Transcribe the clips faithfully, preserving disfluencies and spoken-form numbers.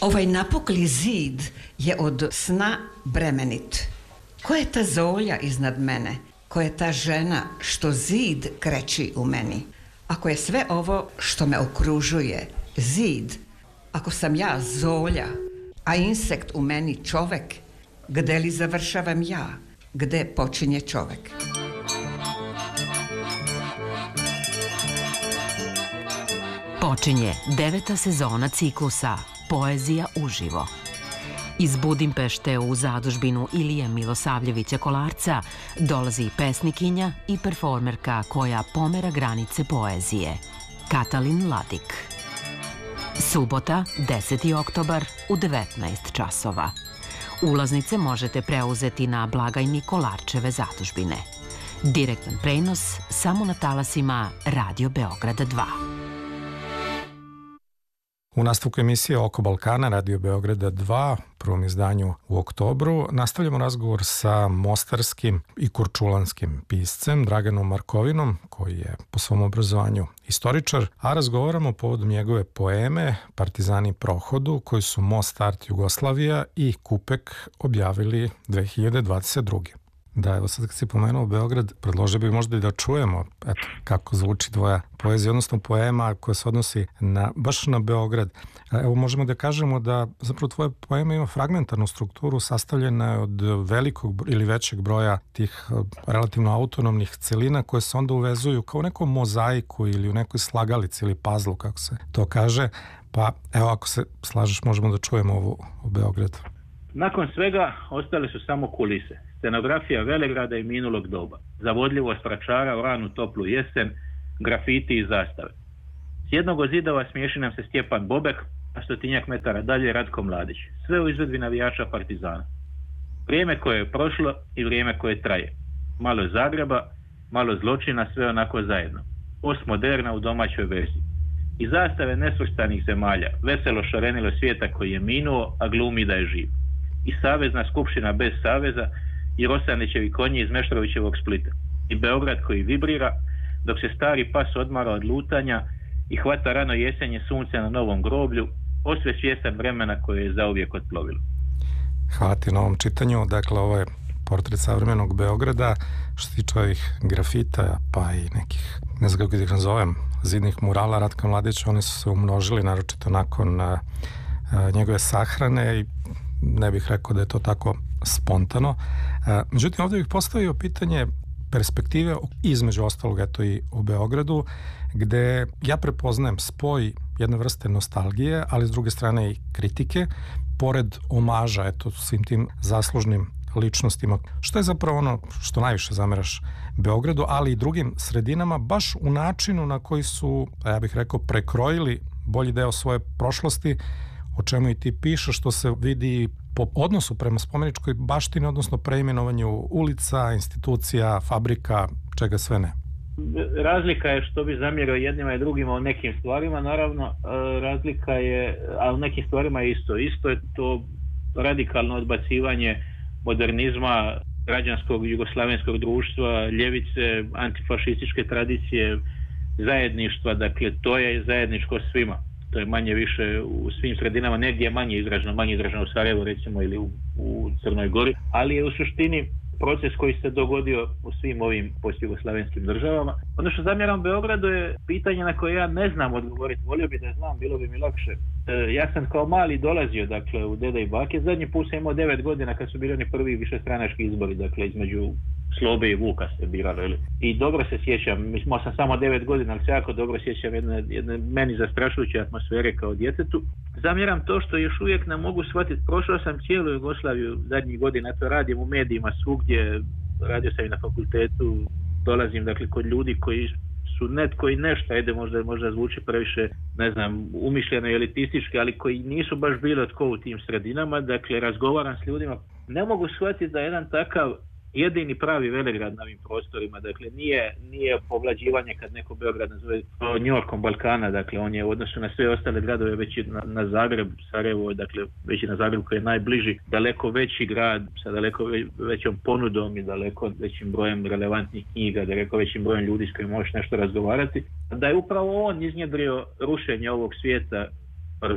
Ovaj napukli zid je od sna bremenit. Ko je ta zolja iznad mene? Ko je ta žena što zid kreći u meni? Ako je sve ovo što me okružuje zid, ako sam ja zolja, a insekt u meni čovek, gde li završavam ja? Gde počinje čovek? Počinje deveta sezona ciklusa Poezija uživo. Iz Budimpešte u zadužbinu Ilije Milosavljevića Kolarca dolazi pesnikinja i performerka koja pomera granice poezije, Katalin Ladik. Subota, deseti oktobar u devetnaest časova. Ulaznice možete preuzeti na blagajni Kolarčeve zadužbine. Direktan prenos samo na talasima Radio Beograda dva. U nastavku emisije Oko Balkana Radio Beograda dva, prvom izdanju u oktobru, nastavljamo razgovor sa mostarskim i kurčulanskim piscem Draganom Markovinom, koji je po svom obrazovanju istoričar, a razgovaramo povodom njegove poeme Partizani Prohodu, koji su Most Art Jugoslavija i Kupek objavili dve hiljade dvadeset druge. Da, evo sad kad si pomenuo Beograd, predložio bih možda i da čujemo eto, kako zvuči tvoja poezija, odnosno poema koja se odnosi na, baš na Beograd. Evo možemo da kažemo da zapravo tvoja poema ima fragmentarnu strukturu, sastavljena je od velikog ili većeg broja tih relativno autonomnih celina koje se onda uvezuju kao u nekom mozaiku ili u nekoj slagalici ili puzzlu, kako se to kaže. Pa evo ako se slažeš možemo da čujemo ovu o Beogradu. Nakon svega ostale su samo kulise. Scenografija Velegrada i minulog doba, zavodljivost Vračara u ranu toplu jesen, grafiti i zastave. S jednog od zidova smiješi nam se Stjepan Bobek, a stotinjak metara dalje Ratko Mladić, sve u izvedbi navijača Partizana. Vrijeme koje je prošlo i vrijeme koje traje. Malo Zagreba, malo zločina, sve onako zajedno. Postmoderna u domaćoj verziji. I zastave nesvrstanih zemalja, veselo šarenilo svijeta koji je minuo, a glumi da je živ. I savezna skupština bez saveza, i Rosanićevi konji iz Meštrovićevog Splita. I Beograd koji vibrira, dok se stari pas odmara od lutanja i hvata rano jesenje sunce na novom groblju, osve svjestan vremena koje je zauvijek otplovilo. Hvala ti na ovom čitanju. Dakle, ovo je portret savremenog Beograda, što se tiče ovih grafita, pa i nekih, ne znam kako ih nazovem, zidnih murala Ratka Mladića, oni su se umnožili, naročito nakon a, a, njegove sahrane i ne bih rekao da je to tako spontano. Međutim, ovdje bih postavio pitanje perspektive između ostalog eto i u Beogradu, gde ja prepoznajem spoj jedne vrste nostalgije, ali s druge strane i kritike, pored omaža eto svim tim zaslužnim ličnostima. Što je zapravo ono što najviše zameraš Beogradu, ali i drugim sredinama, baš u načinu na koji su, ja bih rekao, prekrojili bolji deo svoje prošlosti, o čemu i ti pišeš, što se vidi po odnosu prema spomeničkoj baštini, odnosno preimenovanju ulica, institucija, fabrika, čega sve ne. Razlika je što bi zamjerio jednima i drugima u nekim stvarima, naravno razlika je, a u nekim stvarima je isto. Isto je to radikalno odbacivanje modernizma, građanskog jugoslavenskog društva, ljevice, antifašističke tradicije, zajedništva, dakle to je zajedničko svima. To je manje više u svim sredinama, negdje je manje izraženo, manje izraženo u Sarajevu recimo ili u, u Crnoj Gori, ali je u suštini proces koji se dogodio u svim ovim postjugoslavenskim državama. Ono što zamjeram Beogradu je pitanje na koje ja ne znam odgovoriti, volio bi da znam, bilo bi mi lakše. E, ja sam kao mali dolazio dakle u Dede i Bake, zadnji put sam imao devet godina kad su bili oni prvi višestranački izbori, dakle između Slobe i Vuka se biralo, ili? I dobro se sjećam, mislim, sam samo devet godina, ali se jako dobro sjećam jedne, jedne meni zastrašujuće atmosfere kao djetetu. Zamjeram to što još uvijek ne mogu shvatiti, prošao sam cijelu Jugoslaviju zadnjih godina, to radim u medijima svugdje, radio sam i na fakultetu, dolazim dakle kod ljudi koji su netko i nešto, ajde možda, možda zvuči previše, ne znam, umišljeno i elitistički, ali koji nisu baš bilo tko u tim sredinama, dakle razgovaram s ljudima, ne mogu shvatiti da jedan takav jedini pravi Velegrad na ovim prostorima, dakle nije, nije povlađivanje kad neko Beograd nazove New Yorkom Balkana, dakle on je u odnosu na sve ostale gradove već na, na Zagreb, Sarajevo, dakle već i na Zagreb koji je najbliži, daleko veći grad sa daleko već, većom ponudom i daleko većim brojem relevantnih knjiga, daleko većim brojem ljudi s kojima možeš nešto razgovarati, da je upravo on iznjedrio rušenje ovog svijeta prvi.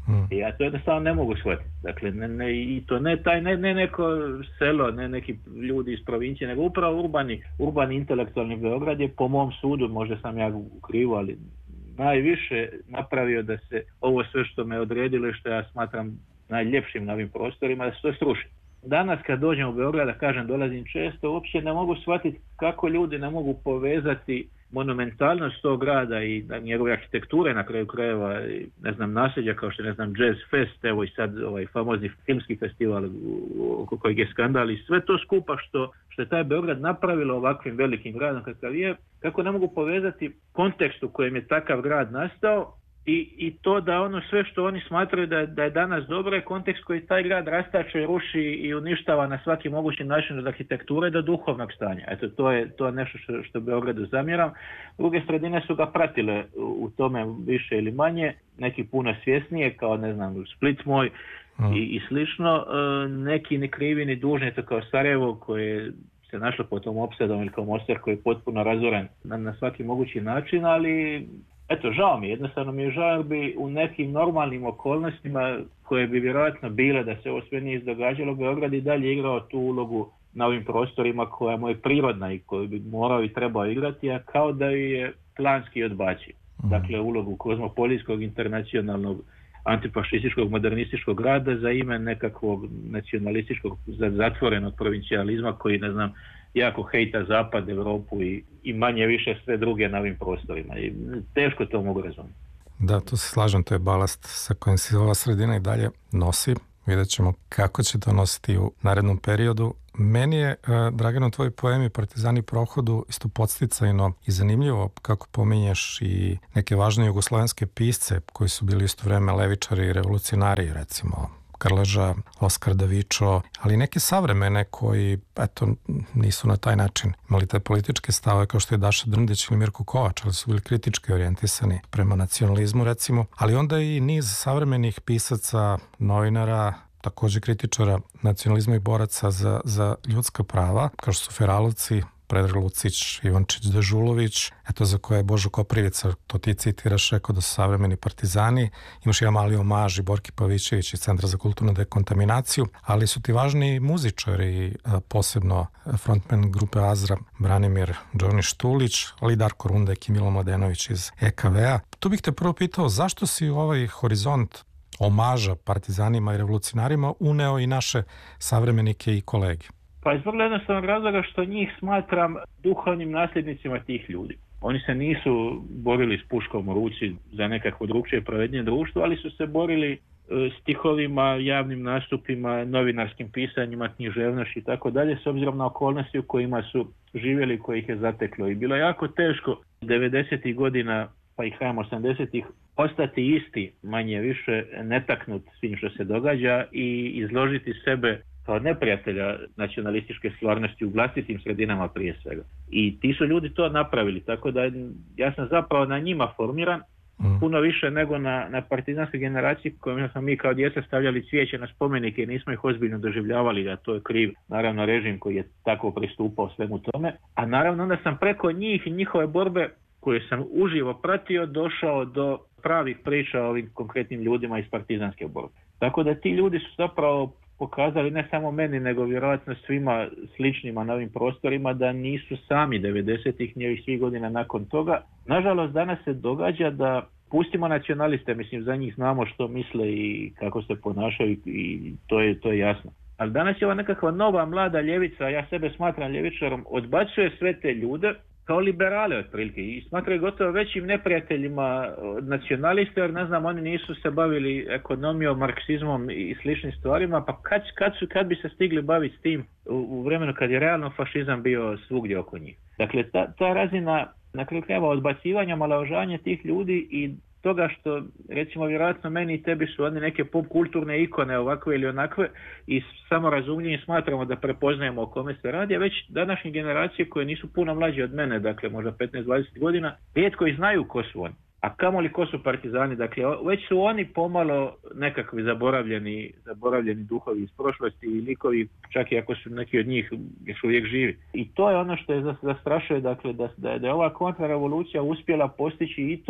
I ja to jednostavno ne mogu shvatiti. Dakle, ne, ne, i to ne, taj, ne, ne neko selo, ne neki ljudi iz provincije, nego upravo urbani, urbani intelektualni Beograd je, po mom sudu, možda sam ja u krivu, ali najviše napravio da se ovo sve što me odredilo i što ja smatram najljepšim na ovim prostorima, da se to sruši. Danas kad dođem u Beograd, da kažem, dolazim često, uopće ne mogu shvatiti kako ljudi ne mogu povezati monumentalnost tog grada i njegove arhitekture, na kraju krajeva, ne znam, nasljeđa kao što je, ne znam, Jazz Fest, evo i sad ovaj famozni filmski festival oko kojeg je skandal, i sve to skupa što, što je taj Beograd napravilo ovakvim velikim gradom kakav je, kako ne mogu povezati kontekst u kojem je takav grad nastao I, i to da ono sve što oni smatraju da, da je danas dobro je kontekst koji taj grad rastače, ruši i uništava na svaki mogući način od arhitekture do duhovnog stanja. Eto, to je, to je nešto što, što Beogradu zamjeram. Druge sredine su ga pratile u, u tome više ili manje, neki puno svjesnije, kao ne znam, Split moj mm. i, i slično. E, neki ni krivi ni dužni, to kao Sarajevo koje se našlo po tom opsadom, ili kao Mostar koji je potpuno razoran na, na svaki mogući način, ali eto, žao mi, jednostavno mi je žao jer bi u nekim normalnim okolnostima koje bi vjerojatno bile da se ovo sve nije izdogađalo, Beograd i dalje igrao tu ulogu na ovim prostorima koja mu je prirodna i koju bi morao i trebao igrati, a kao da ju je planski odbačio. Mm. Dakle, ulogu kozmopolijskog, internacionalnog, antifašističkog, modernističkog grada za ime nekakvog nacionalističkog, zatvorenog provincijalizma koji, ne znam, jako hejta Zapad, Europu i, i manje više sve druge na ovim prostorima. I teško to mogu razumjeti. Da, tu se slažem, to je balast sa kojim se ova sredina i dalje nosi. Vidjet ćemo kako će to nositi u narednom periodu. Meni je, Dragano, tvoj poemi Partizani prohodu isto podsticajno i zanimljivo kako pominješ i neke važne jugoslovenske pisce koji su bili isto vreme levičari i revolucionari, recimo Krleža, Oskar Davičo, ali neke savremene koji, eto, nisu na taj način imali te političke stave kao što je Daša Drndić ili Mirko Kovač, ali su bili kritički orijentisani prema nacionalizmu, recimo, ali onda i niz savremenih pisaca, novinara, također kritičara nacionalizma i boraca za, za ljudska prava, kao što su Feralovci, Predrag Lucić, Ivančić Dežulović, eto za koje je Božo Koprivica, to ti citiraš, rekao da su savremeni partizani. Imaš jedan mali omaž i Borki Pavićević iz Centra za kulturnu dekontaminaciju, ali su ti važni muzičari, posebno frontman grupe Azra, Branimir Džoni Štulić, ali i Darko Rundek i Milo Mladenović iz E K V-a. Tu bih te prvo pitao, zašto si u ovaj horizont omaža partizanima i revolucionarima uneo i naše savremenike i kolege? Pa iz vrlo jednostavnog razloga što njih smatram duhovnim nasljednicima tih ljudi. Oni se nisu borili s puškom u ruci za nekakvo drugčije pravednije društvo, ali su se borili stihovima, javnim nastupima, novinarskim pisanjima, književnošću i tako dalje, s obzirom na okolnosti u kojima su živjeli, koji ih je zateklo. I bilo je jako teško devedesetih godina, pa i krajem osamdesetih, ostati isti, manje više netaknut svim što se događa i izložiti sebe kao neprijatelja nacionalističke stvarnosti u vlastitim sredinama prije svega. I ti su ljudi to napravili, tako da ja sam zapravo na njima formiran mm. puno više nego na, na partizanskoj generaciji kojima smo mi kao djeca stavljali cvijeće na spomenike i nismo ih ozbiljno doživljavali, a to je kriv naravno režim koji je tako pristupao svemu tome. A naravno onda sam preko njih i njihove borbe koje sam uživo pratio došao do pravih priča o ovim konkretnim ljudima iz partizanske borbe. Tako da ti ljudi su zapravo pokazali ne samo meni, nego vjerojatno svima sličnima na ovim prostorima da nisu sami devedesetih, ni ovih svih godina nakon toga. Nažalost, danas se događa da pustimo nacionaliste, mislim, za njih znamo što misle i kako se ponašaju i to je, to je jasno. Ali danas je ova nekakva nova mlada ljevica, ja sebe smatram ljevičarom, odbacuje sve te ljude kao liberale otprilike i smatraju gotovo većim neprijateljima nacionaliste, jer ne znam, oni nisu se bavili ekonomijom, marksizmom i sličnim stvarima, pa kad, kad, su, kad bi se stigli baviti s tim u, u vremenu kad je realno fašizam bio svugdje oko njih. Dakle, ta, ta razina na kraju krajeva odbacivanja, omalovažavanja tih ljudi i toga što, recimo, vjerojatno meni i tebi su oni neke pop kulturne ikone ovakve ili onakve i samorazumljenje smatramo da prepoznajemo o kome se radi, a već današnje generacije koje nisu puno mlađe od mene, dakle možda petnaest dvadeset godina, rijetko i znaju ko su oni. A kamoli ko su partizani, dakle već su oni pomalo nekakvi zaboravljeni, zaboravljeni duhovi iz prošlosti i likovi, čak i ako su neki od njih još uvijek živi. I to je ono što je zastrašuje, dakle da, da je ova kontrarevolucija uspjela postići i to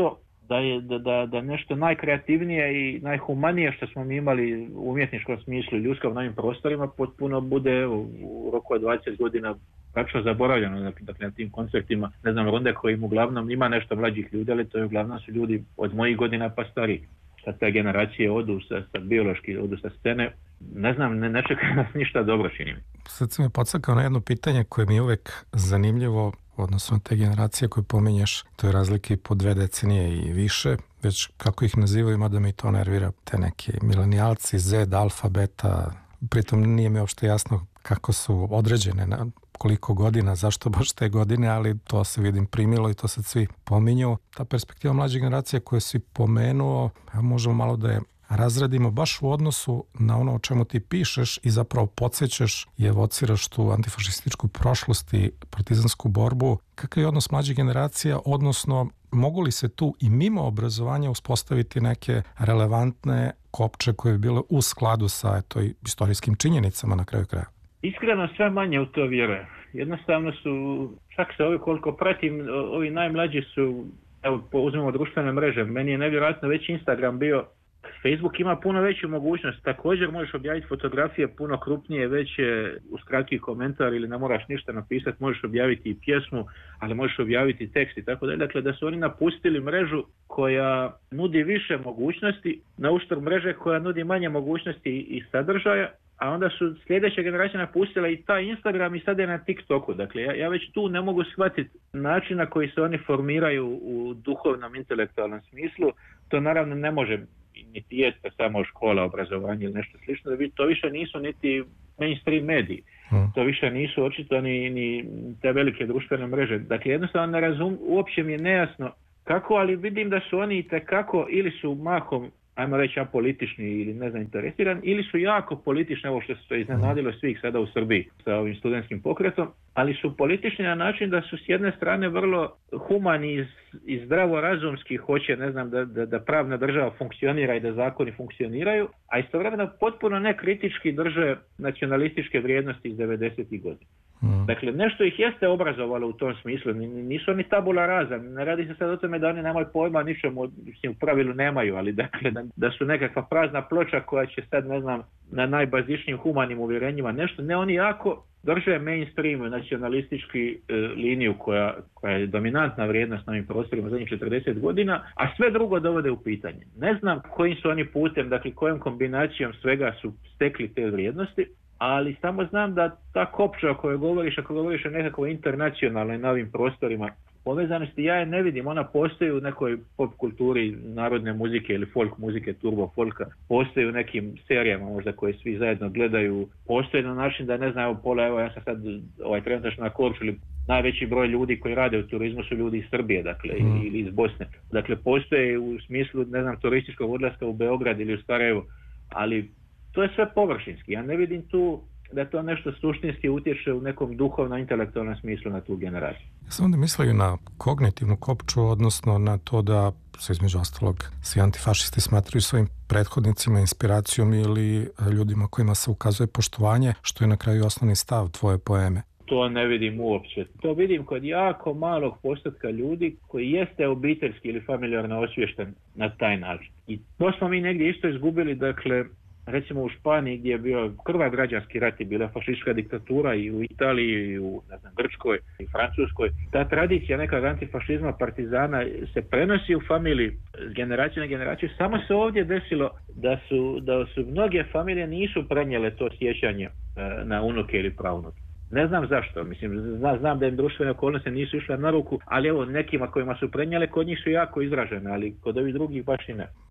da je da, da, da nešto najkreativnije i najhumanije što smo mi imali u umjetničkom smislu i ljudskom na ovim prostorima potpuno bude u roku od dvadeset godina praktično zaboravljeno. Dakle, na tim koncertima, ne znam, Ronde kojim uglavnom ima nešto mlađih ljudi, ali to je uglavnom su ljudi od mojih godina pa stariji. Kad te generacije odu sa, sa biološki, odu sa scene, ne znam, ne, ne čeka nas ništa dobro, čini mi. Sad si me podstakao na jedno pitanje koje mi je uvek zanimljivo, odnosno te generacije koje pominješ, to je razlike po dve decenije i više, već kako ih nazivaju, mada me i to nervira, te neki milenijalci, Z, alfa, beta, pritom nije mi uopšte jasno kako su određene, na koliko godina, zašto baš te godine, ali to se vidim primilo i to sad svi pominju. Ta perspektiva mlađe generacije koju si pomenuo, možemo malo da je razradimo baš u odnosu na ono o čemu ti pišeš i zapravo podsjećaš i evociraš tu antifašističku prošlost i partizansku borbu. Kakav je odnos mlađih generacija, odnosno mogu li se tu i mimo obrazovanja uspostaviti neke relevantne kopče koje bi bile u skladu sa eto, istorijskim činjenicama na kraju kraja? Iskreno sve manje u to vjeruje. Jednostavno su, čak se ovi koliko pratim, ovi najmlađi su, evo uzmemo društvene mreže, meni je nevjerojatno već Instagram bio. Facebook ima puno veću mogućnost, također možeš objaviti fotografije puno krupnije, veće, uz kratki komentar ili ne moraš ništa napisati, možeš objaviti i pjesmu, ali možeš objaviti tekst i tako dalje. Dakle, da su oni napustili mrežu koja nudi više mogućnosti na uštrb mreže koja nudi manje mogućnosti i sadržaja, a onda su sljedeća generacija napustila i taj Instagram i sad je na TikToku. Dakle, ja, ja već tu ne mogu shvatiti način na koji se oni formiraju u duhovnom, intelektualnom smislu. To naravno ne može niti jeste samo škola, obrazovanje ili nešto slično, da to više nisu niti mainstream mediji. Hmm. To više nisu očito ni, ni te velike društvene mreže. Dakle, jednostavno ne razum, uopće mi je nejasno kako, ali vidim da su oni itekako ili su mahom, ajmo reći, apolitični ili ne znam, interesirani, ili su jako politični, ovo što se iznenadilo svih sada u Srbiji sa ovim studentskim pokretom, ali su politični na način da su s jedne strane vrlo humani i, i zdravorazumski, hoće, ne znam, da, da, da pravna država funkcionira i da zakoni funkcioniraju, a istovremeno potpuno nekritički drže nacionalističke vrijednosti iz devedesetih godina. Hmm. Dakle, nešto ih jeste obrazovalo u tom smislu, nisu oni tabula rasa, ne radi se sad o tome da oni nemaju pojma ničemu, u pravilu nemaju, ali dakle da, da su nekakva prazna ploča koja će sad, ne znam, na najbazičnijim humanim uvjerenjima nešto, ne, oni jako drže mainstream, nacionalistički e, liniju koja, koja je dominantna vrijednost na ovim prostorima zadnjih četrdeset godina, a sve drugo dovode u pitanje. Ne znam kojim su oni putem, dakle kojom kombinacijom svega su stekli te vrijednosti, ali samo znam da ta kopča o kojoj govoriš, ako govoriš o nekakvoj internacionalnoj na ovim prostorima povezanosti, ja je ne vidim, ona postoji u nekoj pop kulturi narodne muzike ili folk muzike, turbo folka, postoji u nekim serijama možda koje svi zajedno gledaju, postoji na način da ne znam, evo pola, evo ja sam sad ovaj, trenutačno na Korčuli, najveći broj ljudi koji rade u turizmu su ljudi iz Srbije, dakle, mm. ili iz Bosne. Dakle, postoje u smislu, ne znam, turističkog odlaska u Beograd ili u Sarajevo, ali to je sve površinski. Ja ne vidim tu da to nešto suštinski utječe u nekom duhovno-intelektualnom smislu na tu generaciju. Ja sam onda mislio na kognitivnu kopču, odnosno na to da se između ostalog svi antifašisti smatraju svojim prethodnicima, inspiracijom ili ljudima kojima se ukazuje poštovanje, što je na kraju osnovni stav tvoje poeme. To ne vidim uopće. To vidim kod jako malog postotka ljudi koji jeste obiteljski ili familijarno osviješten na taj način. I to smo mi negdje isto izgubili, dakle, recimo u Španiji gdje je bio krvav građanski rat i bila fašistička diktatura i u Italiji i u ne znam, Grčkoj i Francuskoj. Ta tradicija nekog antifašizma, partizana se prenosi u familiji s generacije na generaciju. Samo se ovdje desilo da su, da su mnoge familije nisu prenijele to sjećanje na unuke ili praunuke. Ne znam zašto, mislim, zna, znam da im društvene okolnosti nisu išle na ruku, ali evo nekima kojima su prenijele, kod njih su jako izražene, ali kod ovih drugih baš i ne.